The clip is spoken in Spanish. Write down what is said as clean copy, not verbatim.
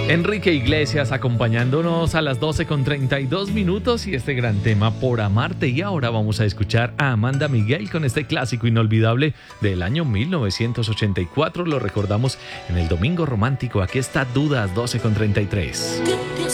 Enrique Iglesias acompañándonos a las 12:32 y este gran tema Por Amarte. Y ahora vamos a escuchar a Amanda Miguel con este clásico inolvidable del año 1984. Lo recordamos en el Domingo Romántico. Aquí está Dudas, 12:33.